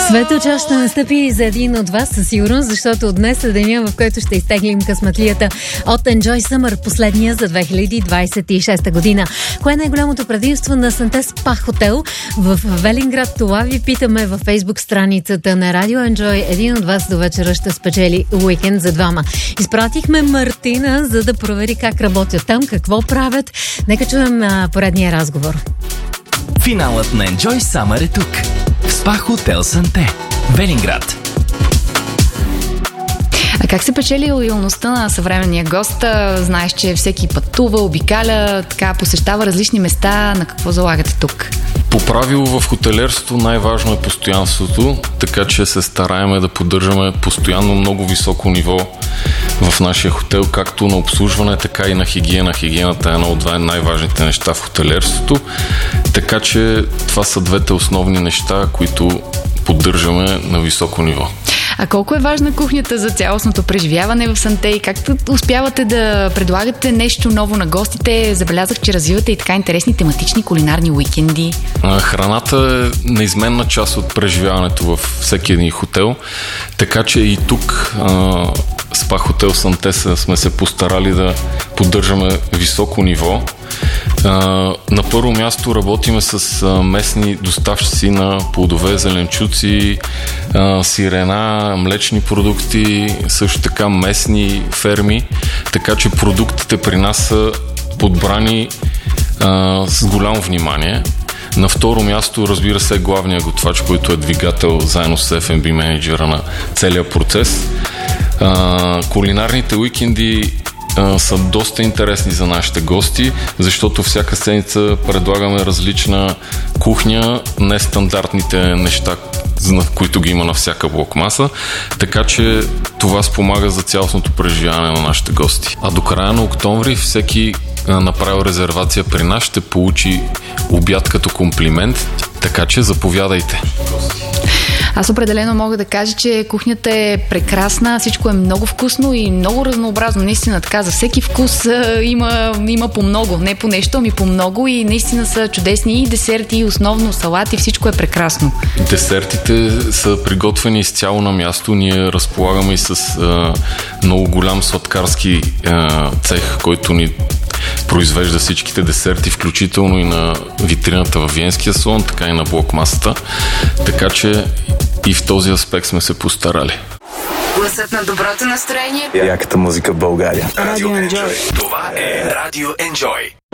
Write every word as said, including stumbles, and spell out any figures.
Светло ще настъпи за един от вас със сигурност, защото днес е деня, в който ще изтеглим късметлията от Enjoy Summer, последния за две хиляди двадесет и шеста година. Кое е най-голямото предимство на Санте Спа Хотел в Велинград? Това ви питаме във Фейсбук страницата на Радио Enjoy. Един от вас до вечера ще спечели уикенд за двама. Изпратихме Мартина, за да провери как работят там, какво правят. Нека чуем а, поредния разговор. Финалът на Enjoy Summer е тук. В Спа Хотел Санте, Велинград. А как се печели лоялността на съвременния гост? Знаеш, че всеки пътува, обикаля, така посещава различни места. На какво залагате тук? По правило в хотелиерството най-важно е постоянството, така че се стараем да поддържаме постоянно много високо ниво в нашия хотел, както на обслужване, така и на хигиена. Хигиената е едно от най-важните неща в хотелиерството, така че това са двете основни неща, които поддържаме на високо ниво. А колко е важна кухнята за цялостното преживяване в Санте и как успявате да предлагате нещо ново на гостите? Забелязах, че развивате и така интересни тематични кулинарни уикенди. Храната е неизменна част от преживяването във всеки един хотел, така че и тук Спа Хотел Санте сме се постарали да поддържаме високо ниво. Uh, на първо място работиме с uh, местни доставчици на плодове, зеленчуци, uh, сирена, млечни продукти, също така местни ферми, така че продуктите при нас са подбрани uh, с голямо внимание. На второ място, разбира се, главният готвач, който е двигател заедно с еф енд би менеджера на целия процес. Uh, кулинарните уикенди са доста интересни за нашите гости, защото всяка седмица предлагаме различна кухня, нестандартните неща, които ги има на всяка блокмаса, така че това спомага за цялостното преживяване на нашите гости. А до края на октомври всеки направил резервация при нас ще получи обяд като комплимент, така че заповядайте. Аз определено мога да кажа, че кухнята е прекрасна, всичко е много вкусно и много разнообразно. Наистина така, за всеки вкус а, има, има по много, не по нещо, ами по много и наистина са чудесни и десерти, и основно салати, всичко е прекрасно. Десертите са приготвени изцяло на място. Ние разполагаме и с а, много голям сладкарски а, цех, който ни произвежда всичките десерти, включително и на витрината във Виенския салон, така и на блокмасата. Така че и в този аспект сме се постарали. Гласът на доброто настроение. Яката музика в България. Радио Enjoy. Това е Радио Enjoy.